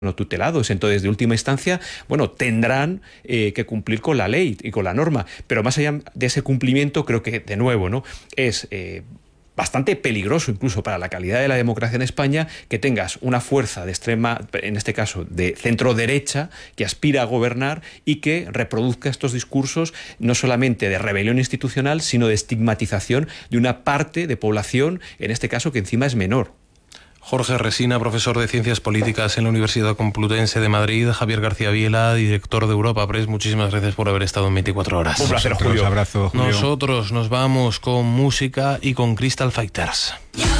no tutelados. Entonces, de última instancia, tendrán que cumplir con la ley y con la norma. Pero más allá de ese cumplimiento, creo que, de nuevo, ¿no?, es bastante peligroso incluso para la calidad de la democracia en España que tengas una fuerza de extrema, en este caso de centro derecha, que aspira a gobernar y que reproduzca estos discursos no solamente de rebelión institucional, sino de estigmatización de una parte de población, en este caso que encima es menor. Jorge Resina, profesor de Ciencias Políticas en la Universidad Complutense de Madrid. Javier García Viela, director de Europa Press. Muchísimas gracias por haber estado en 24 horas. Un placer, Julio. Un abrazo, Julio. Nosotros nos vamos con música y con Crystal Fighters.